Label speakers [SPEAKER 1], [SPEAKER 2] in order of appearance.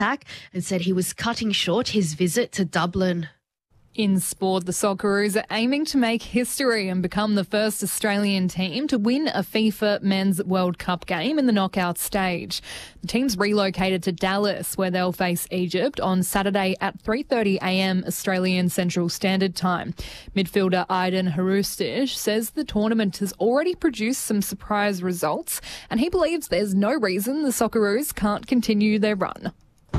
[SPEAKER 1] back and said he was cutting short his visit to Dublin.
[SPEAKER 2] In sport, the Socceroos are aiming to make history and become the first Australian team to win a FIFA Men's World Cup game in the knockout stage. The team's relocated to Dallas, where they'll face Egypt on Saturday at 3:30am Australian Central Standard Time. Midfielder Aiden Harustich says the tournament has already produced some surprise results, and he believes there's no reason the Socceroos can't continue their run.